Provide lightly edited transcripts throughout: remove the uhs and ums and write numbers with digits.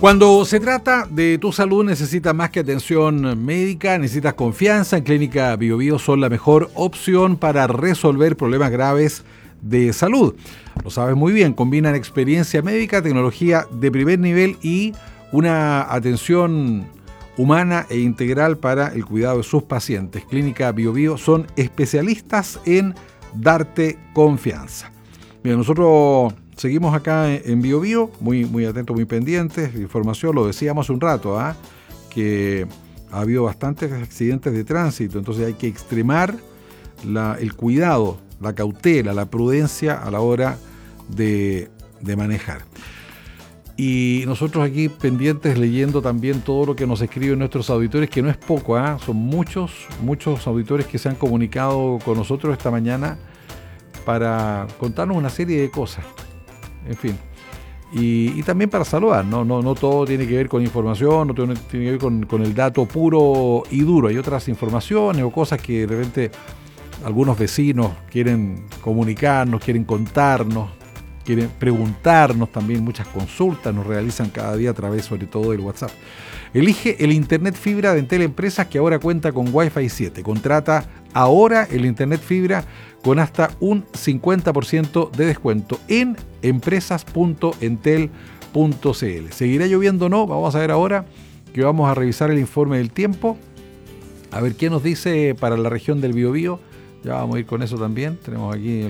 Cuando se trata de tu salud necesitas más que atención médica, necesitas confianza. En Clínica BioBio son la mejor opción para resolver problemas graves de salud. Lo sabes muy bien, combinan experiencia médica, tecnología de primer nivel y una atención humana e integral para el cuidado de sus pacientes. Clínica BioBio son especialistas en darte confianza. Bien, nosotros seguimos acá en BioBio, muy atentos, muy pendientes. Información, lo decíamos hace un rato, que ha habido bastantes accidentes de tránsito, entonces hay que extremar el cuidado, la cautela, la prudencia a la hora de manejar. Y nosotros aquí pendientes leyendo también todo lo que nos escriben nuestros auditores, que no es poco, son muchos auditores que se han comunicado con nosotros esta mañana para contarnos una serie de cosas. En fin, y también para saludar, no todo tiene que ver con información, no todo tiene que ver con el dato puro y duro. Hay otras informaciones o cosas que de repente algunos vecinos quieren comunicarnos, quieren contarnos, quieren preguntarnos también. Muchas consultas nos realizan cada día a través sobre todo del WhatsApp. Elige el Internet Fibra de Entel Empresas, que ahora cuenta con Wi-Fi 7. Contrata ahora el Internet Fibra con hasta un 50% de descuento en empresas.entel.cl. ¿Seguirá lloviendo o no? Vamos a ver ahora, que vamos a revisar el informe del tiempo, a ver qué nos dice para la región del Biobío. Ya vamos a ir con eso también. Tenemos aquí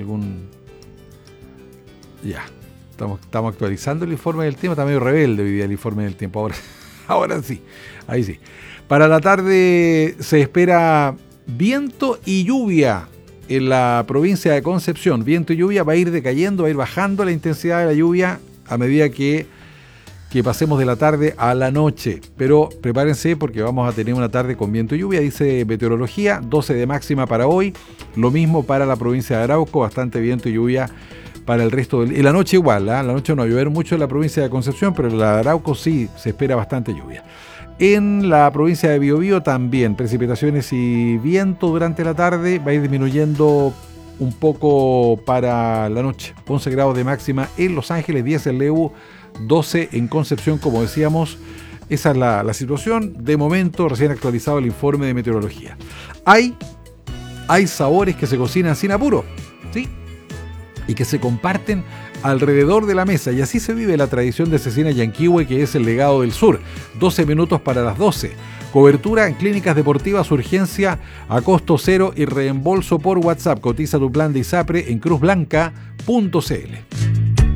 ya, estamos actualizando el informe del tiempo. Está medio rebelde hoy día el informe del tiempo. Ahora sí, ahí sí. Para la tarde se espera viento y lluvia en la provincia de Concepción. Viento y lluvia, va a ir decayendo, va a ir bajando la intensidad de la lluvia a medida que pasemos de la tarde a la noche. Pero prepárense porque vamos a tener una tarde con viento y lluvia, dice meteorología, 12 de máxima para hoy. Lo mismo para la provincia de Arauco, bastante viento y lluvia para el resto del... Y la noche igual, la noche no va a llover mucho en la provincia de Concepción, pero en la de Arauco sí se espera bastante lluvia. En la provincia de Biobío también, precipitaciones y viento durante la tarde, va a ir disminuyendo un poco para la noche. 11 grados de máxima en Los Ángeles, 10 en Lebu, 12 en Concepción, como decíamos. Esa es la situación. De momento, recién actualizado el informe de meteorología. Hay sabores que se cocinan sin apuro, ¿sí? Y que se comparten alrededor de la mesa, y así se vive la tradición de Cecina Yanquihue, que es el legado del sur. 12 minutos para las 12. Cobertura en clínicas deportivas, urgencia a costo cero y reembolso por WhatsApp. Cotiza tu plan de ISAPRE en cruzblanca.cl.